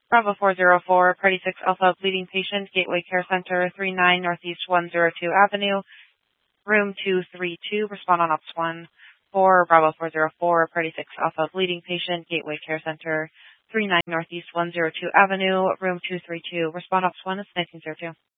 Bravo 404, Party 6 Alpha, bleeding patient, Gateway Care Center, 39 Northeast 102 Avenue, room 232, respond on Ops 1. For Bravo 404, Party 6 Alpha, bleeding patient, Gateway Care Center, 39 Northeast 102 Avenue, room 232, respond Ops 1 is 1902.